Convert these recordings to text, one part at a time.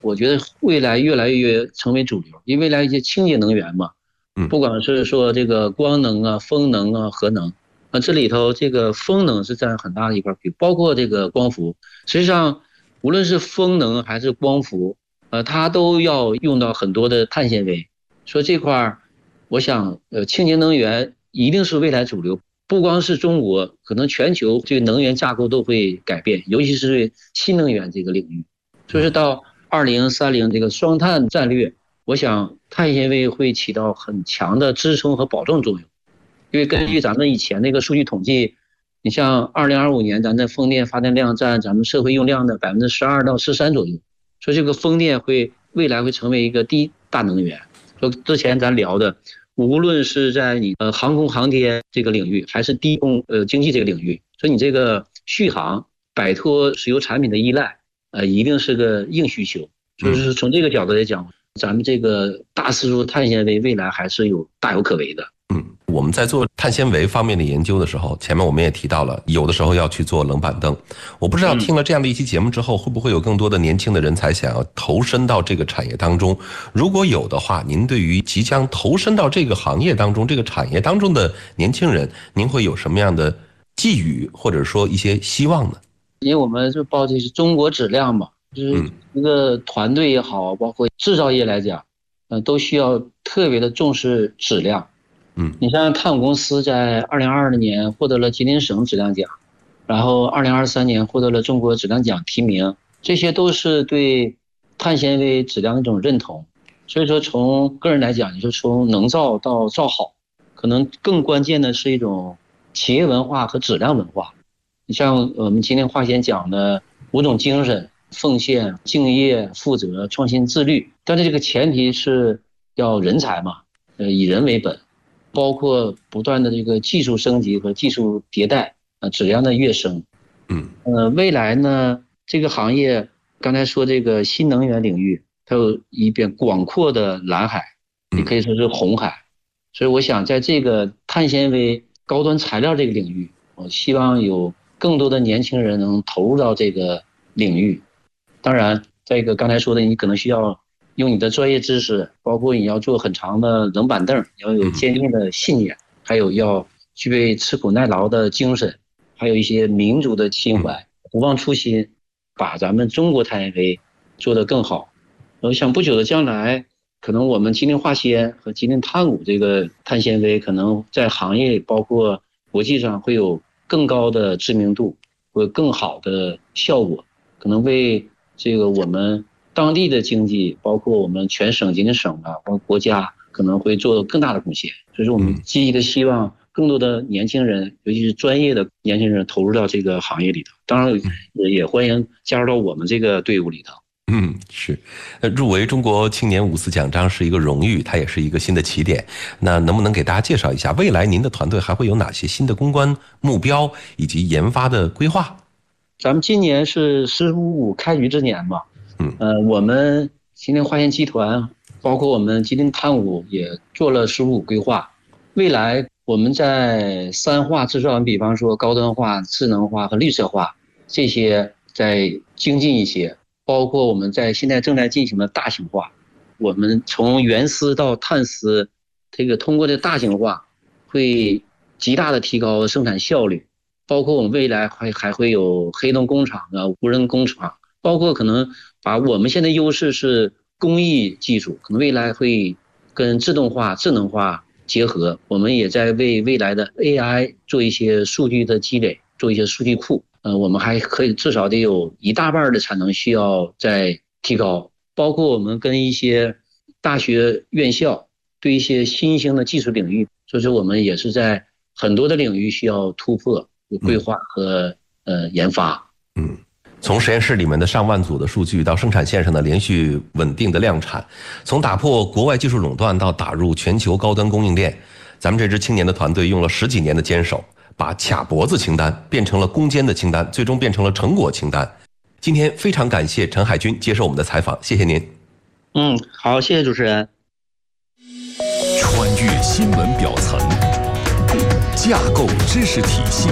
我觉得未来越来越成为主流，因为未来一些清洁能源嘛，不管是说这个光能啊、风能啊、核能啊，这里头这个风能是占很大的一块比例，包括这个光伏。实际上，无论是风能还是光伏，它都要用到很多的碳纤维。说这块儿，我想清洁能源一定是未来主流，不光是中国，可能全球这个能源架构都会改变，尤其是新能源这个领域。所以说到2030这个双碳战略，我想碳纤维会起到很强的支撑和保证作用。因为根据咱们以前那个数据统计，你像2025年咱的风电发电量占咱们社会用量的12%到13%左右，所以这个风电未来会成为一个第一大能源。说之前咱聊的，无论是在你航空航天这个领域，还是低空经济这个领域，所以你这个续航摆脱石油产品的依赖，一定是个硬需求。就是从这个角度来讲，咱们这个大丝路碳纤维未来还是大有可为的。 我们在做碳纤维方面的研究的时候，前面我们也提到了，有的时候要去做冷板凳。我不知道听了这样的一期节目之后，会不会有更多的年轻的人才想要投身到这个产业当中？如果有的话，您对于即将投身到这个行业当中、这个产业当中的年轻人，您会有什么样的寄语，或者说一些希望呢？ 因为我们就报的是中国质量嘛，就是一个团队也好，包括制造业来讲，都需要特别的重视质量。你像碳公司在2022年获得了吉林省质量奖，然后2023年获得了中国质量奖提名，这些都是对碳纤维质量的一种认同。所以说从个人来讲，你说从能造到造好，可能更关键的是一种企业文化和质量文化。你像我们今天华先讲的5种精神：奉献、敬业、负责、创新、自律。但是这个前提是要人才嘛，以人为本。包括不断的这个技术升级和技术迭代，质量的跃升。未来呢，这个行业刚才说这个新能源领域，它有一片广阔的蓝海，也可以说是红海。所以我想在这个碳纤维高端材料这个领域，我希望有更多的年轻人能投入到这个领域。当然，这个刚才说的，你可能需要用你的专业知识，包括你要做很长的冷板凳，要有坚定的信念，还有要具备吃苦耐劳的精神，还有一些民族的情怀，不忘初心，把咱们中国碳纤维做得更好。我想不久的将来，可能我们吉林化纤和吉林碳五这个碳纤维，可能在行业包括国际上会有更高的知名度，会有更好的效果，可能为这个我们当地的经济，包括我们全省、吉林省啊，包括国家，可能会做更大的贡献。所以说，我们积极的希望更多的年轻人，尤其是专业的年轻人投入到这个行业里头。当然，也欢迎加入到我们这个队伍里头。 是，入围中国青年5次奖章是一个荣誉，它也是一个新的起点。那能不能给大家介绍一下，未来您的团队还会有哪些新的攻关目标以及研发的规划？ 咱们今年是15.5开局之年嘛。我们吉林化纤集团，包括我们吉林碳五也做了15.5规划。未来我们在3化制造，比方说高端化、智能化和绿色化这些再精进一些，包括我们现在正在进行的大型化。我们从原丝到碳丝，这个通过这大型化会极大的提高生产效率。包括我们未来还会有黑洞工厂啊、无人工厂，包括可能把我们现在优势是工艺技术，可能未来会跟自动化、智能化结合。我们也在为未来的 AI 做一些数据的积累，做一些数据库。我们还可以至少得有1大半的产能需要再提高。包括我们跟一些大学院校对一些新兴的技术领域，所以说我们也是在很多的领域需要突破、规划和研发。 从实验室里面的上万组的数据到生产线上的连续稳定的量产，从打破国外技术垄断到打入全球高端供应链，咱们这支青年的团队用了10几年的坚守，把卡脖子清单变成了攻坚的清单，最终变成了成果清单。今天非常感谢陈海军接受我们的采访，谢谢您。 好，谢谢主持人。 穿越新闻表层，架构知识体系，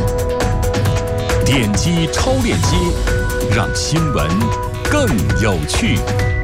点击超链接，让新闻更有趣。